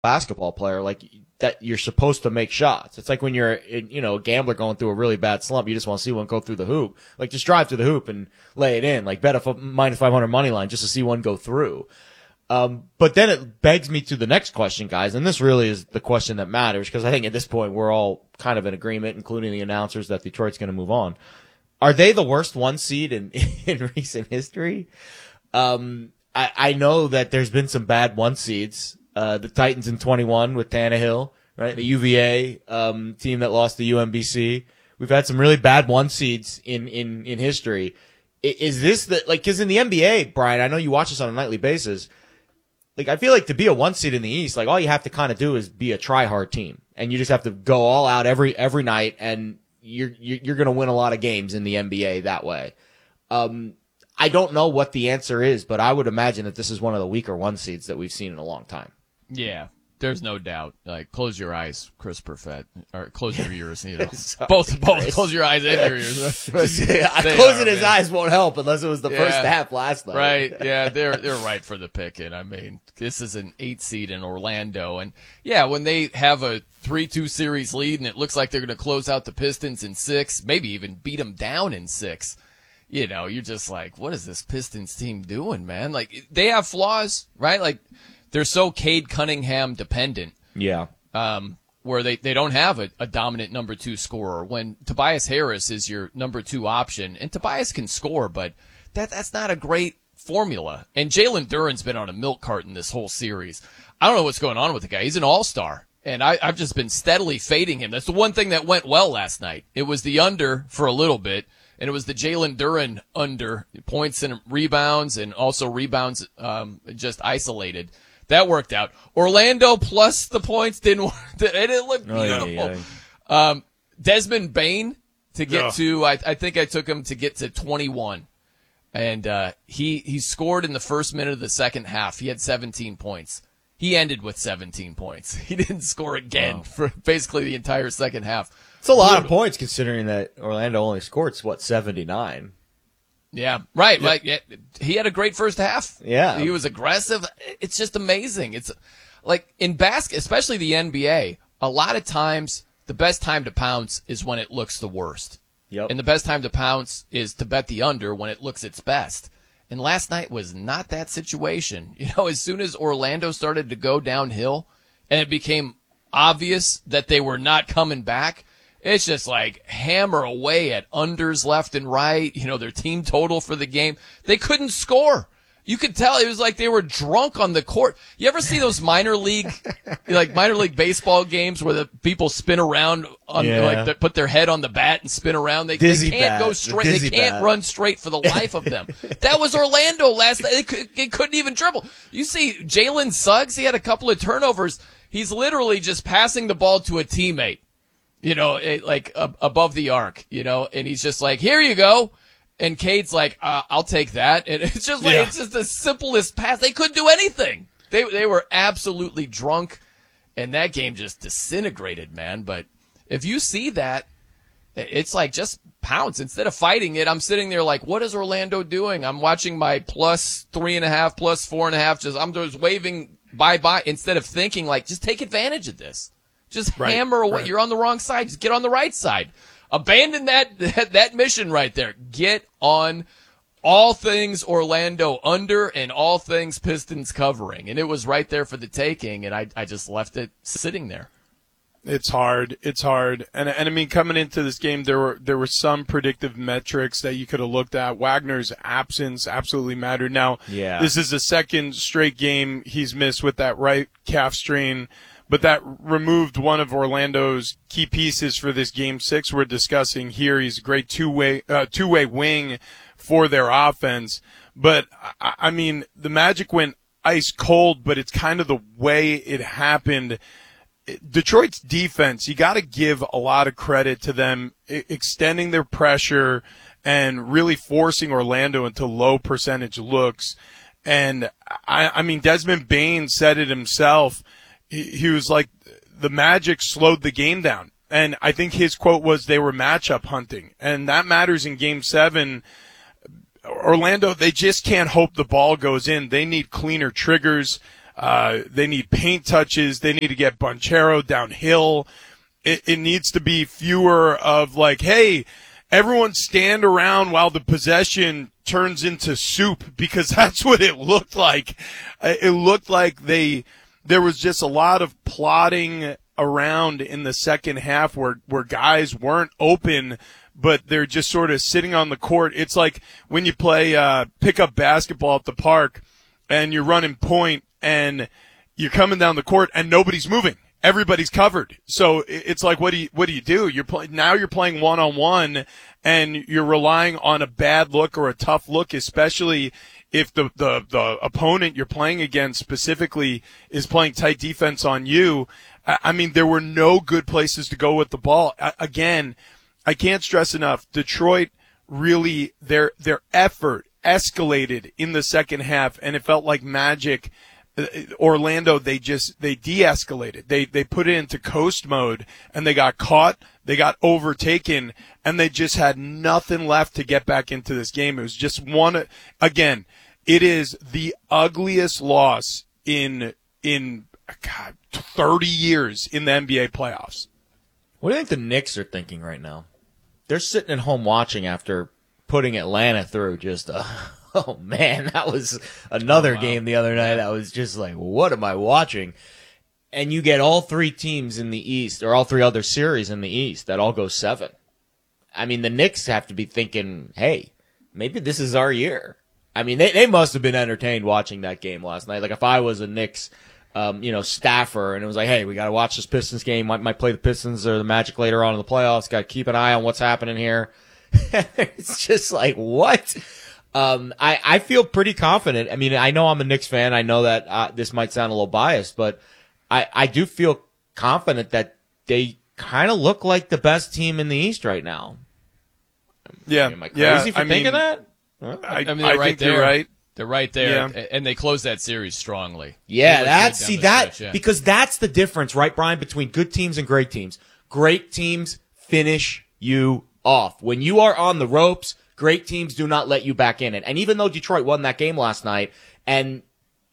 basketball player, like that you're supposed to make shots. It's like when you're, a gambler going through a really bad slump, you just want to see one go through the hoop. Like just drive to the hoop and lay it in. Like bet a minus 500 money line just to see one go through. But then it begs me to the next question, guys, and this really is the question that matters because I think at this point we're all kind of in agreement, including the announcers, that Detroit's going to move on. Are they the worst one seed in recent history? I know that there's been some bad one seeds. The Titans in 21 with Tannehill, right? The UVA, team that lost to UMBC. We've had some really bad one seeds in history. Is this cause in the NBA, Brian, I know you watch this on a nightly basis. Like, I feel like to be a one seed in the East, like all you have to kind of do is be a try-hard team. And you just have to go all out every night and you're going to win a lot of games in the NBA that way. I don't know what the answer is, but I would imagine that this is one of the weaker one seeds that we've seen in a long time. Yeah, there's no doubt. Like, close your eyes, Chris Perfett, or close your ears. Both. Close your eyes and your ears. Closing his eyes won't help unless it was the first half last night. Right? Yeah, they're right for the picking. I mean, this is an 8 seed in Orlando, and yeah, when they have a 3-2 series lead, and it looks like they're going to close out the Pistons in 6, maybe even beat them down in 6. You're just like, what is this Pistons team doing, man? Like, they have flaws, right? Like, they're so Cade Cunningham dependent. Yeah. Where they don't have a dominant number 2 scorer when Tobias Harris is your number 2 option. And Tobias can score, but that's not a great formula. And Jalen Duren's been on a milk carton this whole series. I don't know what's going on with the guy. He's an all-star. And I've just been steadily fading him. That's the one thing that went well last night. It was the under for a little bit. And it was the Jalen Duren under points and rebounds and also rebounds just isolated. That worked out. Orlando plus the points didn't work. It didn't look beautiful. Yeah. Desmond Bane to get to, I think I took him to get to 21. And he scored in the first minute of the second half. He had 17 points. He ended with 17 points. He didn't score again for basically the entire second half. It's a lot of points considering that Orlando only scored, 79? Yeah, right. Right. Yeah. He had a great first half. Yeah. He was aggressive. It's just amazing. It's like in basket, especially the NBA, a lot of times the best time to pounce is when it looks the worst. Yep. And the best time to pounce is to bet the under when it looks its best. And last night was not that situation. As soon as Orlando started to go downhill and it became obvious that they were not coming back, it's just like hammer away at unders left and right. Their team total for the game. They couldn't score. You could tell it was like they were drunk on the court. You ever see those minor league baseball games where the people spin around they put their head on the bat and spin around? They can't go straight. They can't run straight for the life of them. That was Orlando last night. They couldn't even dribble. You see Jalen Suggs, he had a couple of turnovers. He's literally just passing the ball to a teammate. Above the arc, and he's just like, here you go. And Cade's like, I'll take that. And it's just like, it's just the simplest pass. They couldn't do anything. They were absolutely drunk and that game just disintegrated, man. But if you see that, it's like just pounce. Instead of fighting it, I'm sitting there like, what is Orlando doing? I'm watching my plus 3.5, plus 4.5. I'm just waving bye-bye instead of thinking like, just take advantage of this. Just hammer away. Right. You're on the wrong side. Just get on the right side. Abandon that mission right there. Get on all things Orlando under and all things Pistons covering. And it was right there for the taking, and I just left it sitting there. It's hard. And I mean, coming into this game, there were some predictive metrics that you could have looked at. Wagner's absence absolutely mattered. Now, This is the second straight game he's missed with that right calf strain. But that removed one of Orlando's key pieces for this Game 6 we're discussing here. He's a great two-way wing for their offense. But, I mean, the Magic went ice cold, but it's kind of the way it happened. Detroit's defense, you got to give a lot of credit to them extending their pressure and really forcing Orlando into low percentage looks. And, I mean, Desmond Bane said it himself. He was like, the Magic slowed the game down. And I think his quote was they were matchup hunting. And that matters in Game 7. Orlando, they just can't hope the ball goes in. They need cleaner triggers. They need paint touches. They need to get Banchero downhill. It needs to be fewer of like, hey, everyone stand around while the possession turns into soup, because that's what it looked like. It looked like there was just a lot of plodding around in the second half where guys weren't open, but they're just sort of sitting on the court. It's like when you play pickup basketball at the park and you're running point and you're coming down the court and nobody's moving. Everybody's covered. So it's like, what do you do? You're playing one-on-one, and you're relying on a bad look or a tough look, especially if the opponent you're playing against specifically is playing tight defense on you. I mean, there were no good places to go with the ball. Again, I can't stress enough, Detroit really, their effort escalated in the second half, and it felt like magic. Orlando, they de-escalated. They put it into coast mode, and they got caught, they got overtaken, and they just had nothing left to get back into this game. It was just again, it is the ugliest loss in 30 years in the NBA playoffs. What do you think the Knicks are thinking right now? They're sitting at home watching after putting Atlanta through just oh, man, that was another game the other night. I was just like, what am I watching? And you get all three teams in the East, or all three other series in the East, that all go 7. I mean, the Knicks have to be thinking, hey, maybe this is our year. I mean, they must have been entertained watching that game last night. Like, if I was a Knicks, staffer, and it was like, hey, we got to watch this Pistons game. Might play the Pistons or the Magic later on in the playoffs. Got to keep an eye on what's happening here. It's just like, what? I feel pretty confident. I mean, I know I'm a Knicks fan. I know that this might sound a little biased, but I do feel confident that they kind of look like the best team in the East right now. Yeah. Am I crazy for thinking that? I think you're right. They're right there, and they closed that series strongly. Yeah, because that's the difference, right, Brian, between good teams and great teams. Great teams finish you off. When you are on the ropes, great teams do not let you back in it. And even though Detroit won that game last night, and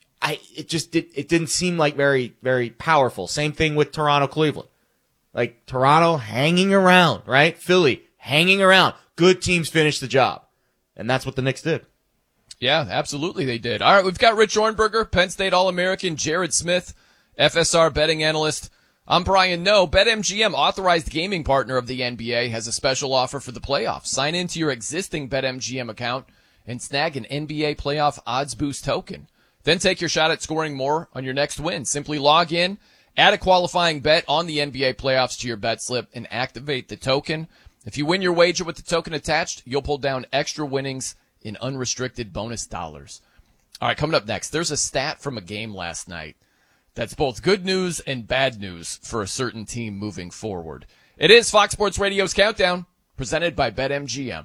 it didn't seem like very, very powerful. Same thing with Toronto, Cleveland. Like, Toronto hanging around, right? Philly hanging around. Good teams finish the job. And that's what the Knicks did. Yeah, absolutely they did. All right, we've got Rich Ornberger, Penn State All-American, Jared Smith, FSR betting analyst. I'm Brian Noe. BetMGM, authorized gaming partner of the NBA, has a special offer for the playoffs. Sign into your existing BetMGM account and snag an NBA playoff odds boost token. Then take your shot at scoring more on your next win. Simply log in, add a qualifying bet on the NBA playoffs to your bet slip, and activate the token. If you win your wager with the token attached, you'll pull down extra winnings in unrestricted bonus dollars. All right, coming up next, there's a stat from a game last night that's both good news and bad news for a certain team moving forward. It is Fox Sports Radio's Countdown, presented by BetMGM.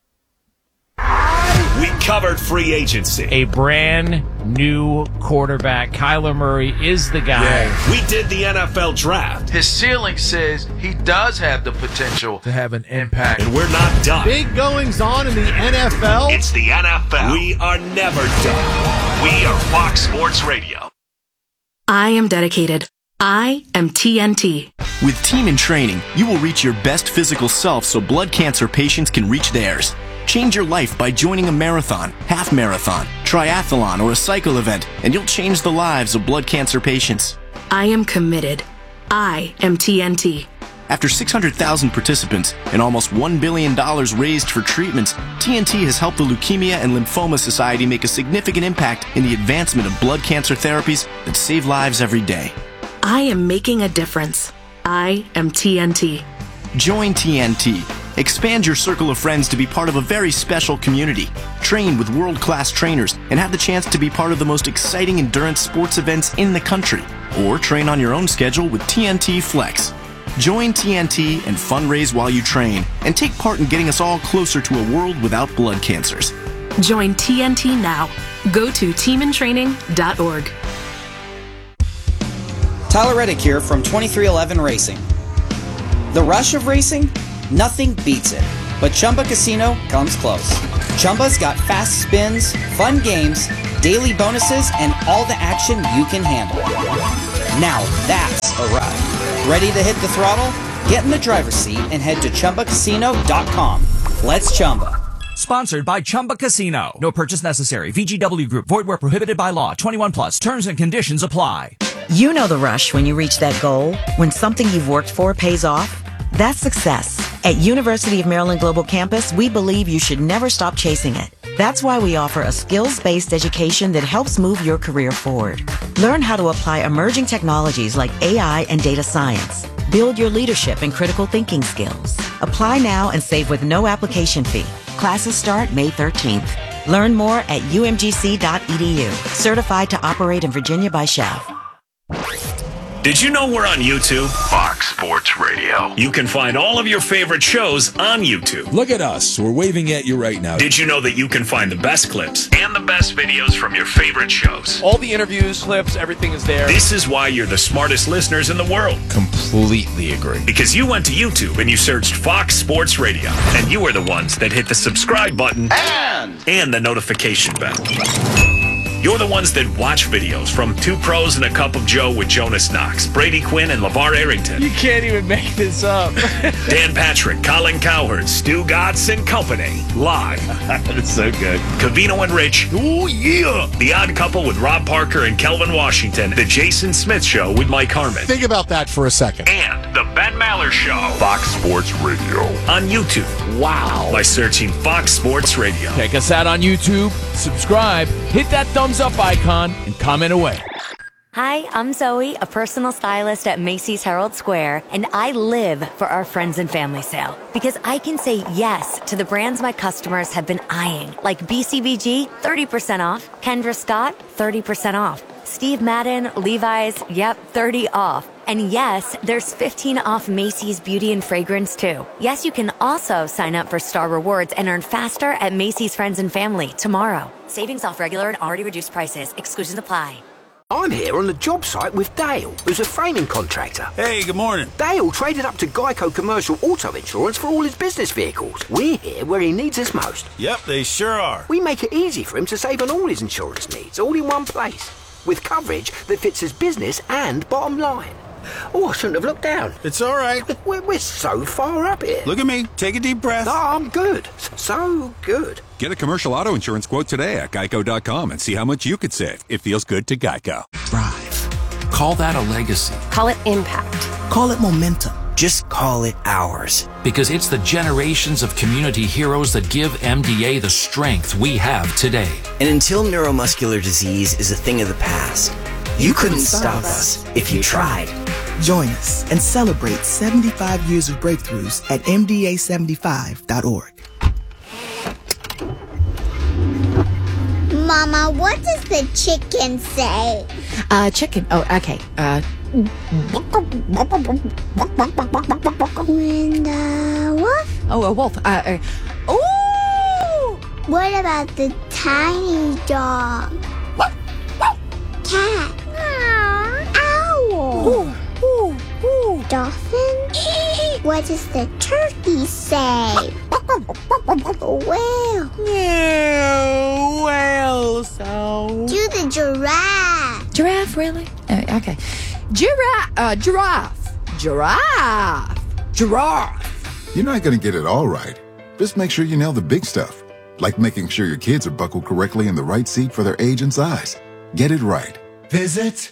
We covered free agency. A brand new quarterback. Kyler Murray is the guy. Yeah. We did the NFL draft. His ceiling says he does have the potential to have an impact. And we're not done. Big goings on in the NFL. It's the NFL. We are never done. We are Fox Sports Radio. I am dedicated. I am TNT. With Team in Training, you will reach your best physical self so blood cancer patients can reach theirs. Change your life by joining a marathon, half marathon, triathlon, or a cycle event, and you'll change the lives of blood cancer patients. I am committed. I am TNT. After 600,000 participants and almost $1 billion raised for treatments, TNT has helped the Leukemia and Lymphoma Society make a significant impact in the advancement of blood cancer therapies that save lives every day. I am making a difference. I am TNT. Join TNT. Expand your circle of friends to be part of a very special community. Train with world-class trainers and have the chance to be part of the most exciting endurance sports events in the country. Or train on your own schedule with TNT Flex. Join TNT and fundraise while you train and take part in getting us all closer to a world without blood cancers. Join TNT now. Go to teamintraining.org. Tyler Reddick here from 2311 Racing. The rush of racing? Nothing beats it, but Chumba Casino comes close. Chumba's got fast spins, fun games, daily bonuses, and all the action you can handle. Now that's a ride. Ready to hit the throttle? Get in the driver's seat and head to ChumbaCasino.com. Let's Chumba. Sponsored by Chumba Casino. No purchase necessary. VGW Group. Void where prohibited by law. 21 plus. Terms and conditions apply. You know the rush when you reach that goal, when something you've worked for pays off. That's success. At University of Maryland Global Campus, we believe you should never stop chasing it. That's why we offer a skills-based education that helps move your career forward. Learn how to apply emerging technologies like AI and data science. Build your leadership and critical thinking skills. Apply now and save with no application fee. Classes start May 13th. Learn more at umgc.edu. Certified to operate in Virginia by Chev. Did you know we're on YouTube? Fox Sports Radio. You can find all of your favorite shows on YouTube. Look at us. We're waving at you right now. Did you know that you can find the best clips and the best videos from your favorite shows? All the interviews, clips, everything is there. This is why you're the smartest listeners in the world. Completely agree. Because you went to YouTube and you searched Fox Sports Radio. And you were the ones that hit the subscribe button and the notification bell. You're the ones that watch videos from Two Pros and a Cup of Joe with Jonas Knox, Brady Quinn, and LeVar Arrington. You can't even make this up. Dan Patrick, Colin Cowherd, Stu Gatz and Company. Live. That's so good. Covino and Rich. Oh, yeah. The Odd Couple with Rob Parker and Kelvin Washington. The Jason Smith Show with Mike Harmon. Think about that for a second. And The Ben Maller Show. Fox Sports Radio. On YouTube. Wow. By searching Fox Sports Radio. Check us out on YouTube, subscribe, hit that thumbs up icon, and comment away. Hi, I'm Zoe, a personal stylist at Macy's Herald Square, and I live for our friends and family sale because I can say yes to the brands my customers have been eyeing, like BCBG, 30% off, Kendra Scott, 30% off, Steve Madden, Levi's, yep, 30 off. And yes, there's 15 off Macy's Beauty and Fragrance too. Yes, you can also sign up for Star Rewards and earn faster at Macy's Friends and Family tomorrow. Savings off regular and already reduced prices. Exclusions apply. I'm here on the job site with Dale, who's a framing contractor. Hey, good morning. Dale traded up to Geico Commercial Auto Insurance for all his business vehicles. We're here where he needs us most. Yep, they sure are. We make it easy for him to save on all his insurance needs, all in one place, with coverage that fits his business and bottom line. Oh, I shouldn't have looked down. It's all right. We're so far up here. Look at me. Take a deep breath. No, I'm good. So good. Get a commercial auto insurance quote today at Geico.com and see how much you could save. It feels good to Geico. Thrive. Call that a legacy. Call it impact. Call it momentum. Just call it ours. Because it's the generations of community heroes that give MDA the strength we have today. And until neuromuscular disease is a thing of the past, you couldn't stop us if you tried. Join us and celebrate 75 years of breakthroughs at MDA75.org. Mama, what does the chicken say? Chicken. Oh, okay. And wolf? Oh, a wolf. Ooh! What about the tiny dog? Cat. Owl. Ooh. Dolphin? What does the turkey say? Whale. Whale sound. Do the giraffe. Giraffe, really? Okay. Giraffe. You're not going to get it all right. Just make sure you nail the big stuff, like making sure your kids are buckled correctly in the right seat for their age and size. Get it right. Visit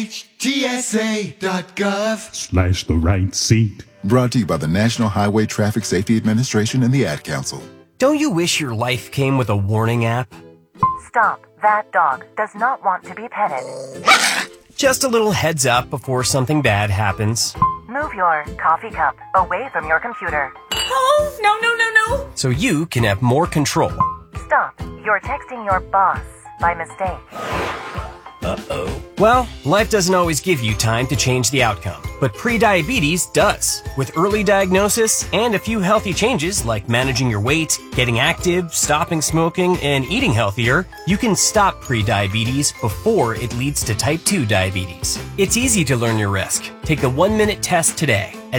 NHTSA.gov/the right seat. Brought to you by the National Highway Traffic Safety Administration and the Ad Council. Don't you wish your life came with a warning app? Stop. That dog does not want to be petted. Just a little heads up before something bad happens. Move your coffee cup away from your computer. Oh, no. So you can have more control. Stop. You're texting your boss by mistake. Uh-oh. Well, life doesn't always give you time to change the outcome, but prediabetes does. With early diagnosis and a few healthy changes like managing your weight, getting active, stopping smoking, and eating healthier, you can stop prediabetes before it leads to type 2 diabetes. It's easy to learn your risk. Take the 1-minute test today at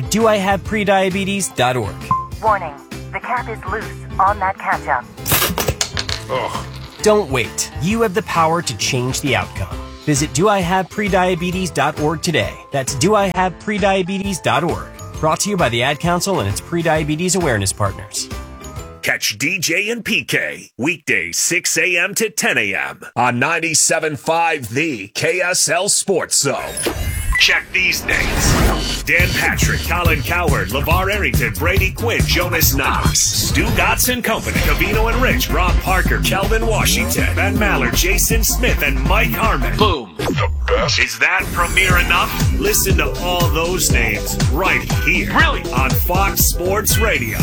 doihaveprediabetes.org. Warning, the cap is loose on that ketchup. Ugh. Don't wait. You have the power to change the outcome. Visit doihaveprediabetes.org today. That's doihaveprediabetes.org. Brought to you by the Ad Council and its Prediabetes Awareness Partners. Catch DJ and PK weekdays 6 a.m. to 10 a.m. on 97.5 The KSL Sports Zone. Check these names: Dan Patrick, Colin Cowherd, LeVar Arrington, Brady Quinn, Jonas Knox, Stu Gotts and Company, Cavino and Rich, Rob Parker, Kelvin Washington, Ben Maller, Jason Smith, and Mike Harmon. Boom. The best. Is that premiere enough? Listen to all those names right here. Really? On Fox Sports Radio.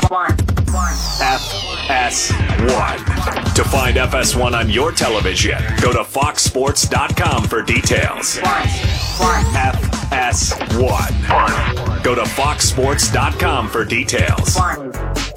FS1. To find FS1 on your television, go to foxsports.com for details. FS1. Go to foxsports.com for details.